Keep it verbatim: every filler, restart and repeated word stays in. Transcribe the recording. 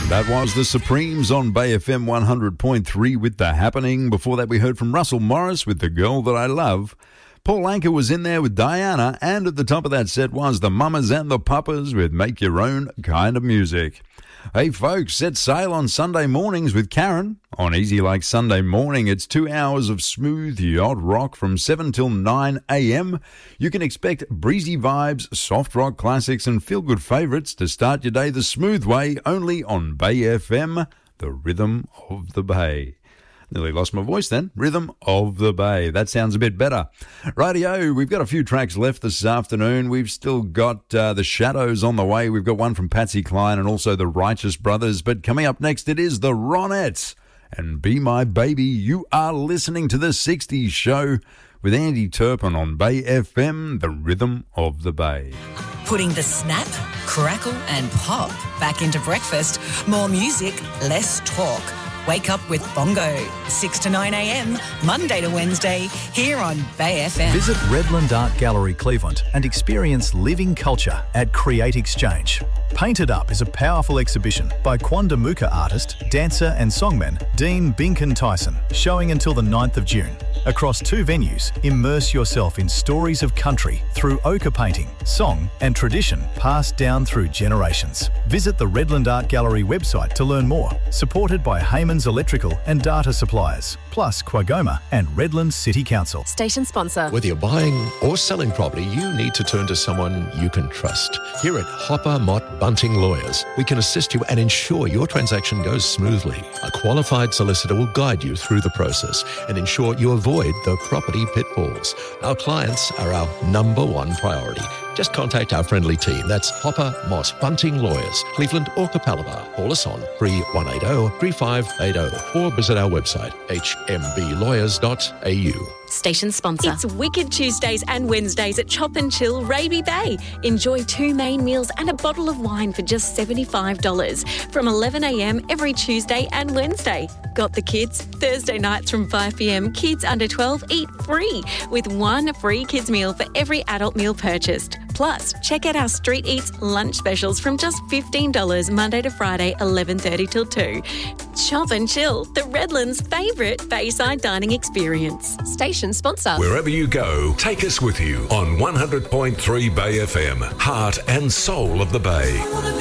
That was the Supremes on Bay F M one hundred point three with The Happening. Before that, we heard from Russell Morris with The Girl That I Love. Paul Anka was in there with Diana, and at the top of that set was the Mamas and the Papas with Make Your Own Kind of Music. Hey folks, set sail on Sunday mornings with Karen. On Easy Like Sunday Morning, it's two hours of smooth yacht rock from seven till nine a.m. You can expect breezy vibes, soft rock classics and feel-good favourites to start your day the smooth way, only on Bay F M, the rhythm of the Bay. Nearly lost my voice then. Rhythm of the Bay. That sounds a bit better. Rightio, we've got a few tracks left this afternoon. We've still got uh, The Shadows on the way. We've got one from Patsy Cline and also the Righteous Brothers. But coming up next, it is the Ronettes. And Be My Baby. You are listening to the sixties show with Andy Turpin on Bay F M, the rhythm of the Bay. Putting the snap, crackle and pop back into breakfast. More music, less talk. Wake up with Bongo, six to nine a.m, Monday to Wednesday, here on Bay F M. Visit Redland Art Gallery, Cleveland, and experience living culture at Create Exchange. Painted Up is a powerful exhibition by Quandamooka artist, dancer and songman Dean Binkin Tyson, showing until the ninth of June. Across two venues, immerse yourself in stories of country through ochre painting, song and tradition passed down through generations. Visit the Redland Art Gallery website to learn more, supported by Heyman's Electrical and Data Suppliers, plus Quagoma and Redland City Council. Station sponsor. Whether you're buying or selling property, you need to turn to someone you can trust. Here at Hopper Mott Bunting Lawyers, we can assist you and ensure your transaction goes smoothly. A qualified solicitor will guide you through the process and ensure you avoid the property pitfalls. Our clients are our number one priority. Just contact our friendly team. That's Hopper Mott Bunting Lawyers, Cleveland or Capalaba. Call us on three one eight zero, three five eight zero or visit our website, h m b lawyers dot a u. Station sponsor. It's Wicked Tuesdays and Wednesdays at Chop and Chill Raby Bay. Enjoy two main meals and a bottle of wine for just seventy-five dollars from eleven a.m. every Tuesday and Wednesday. Got the kids? Thursday nights from five p.m, kids under twelve eat free with one free kids meal for every adult meal purchased. Plus, check out our Street Eats lunch specials from just fifteen dollars Monday to Friday, eleven thirty till two. Chop and Chill, the Redlands' favourite Bayside dining experience. Station sponsor. Wherever you go, take us with you on one hundred point three Bay F M, heart and soul of the Bay.